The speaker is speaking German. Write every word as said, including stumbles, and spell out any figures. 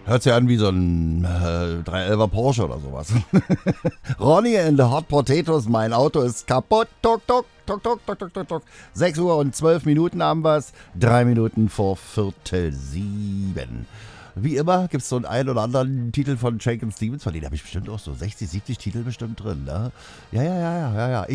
Hört sich an wie so ein äh, drei elfer Porsche oder sowas. Ronnie and the Hot Potatoes, mein Auto ist kaputt. Tok, tok, tok, tok, tok, tok, tok, tok. sechs Uhr und zwölf Minuten haben wir es. Drei Minuten vor Viertel sieben. Wie immer gibt es so einen ein oder anderen Titel von Shakin' Stevens. Von denen habe ich bestimmt auch so sechzig, siebzig Titel bestimmt drin. Ne? Ja, ja, ja, ja, ja. Ich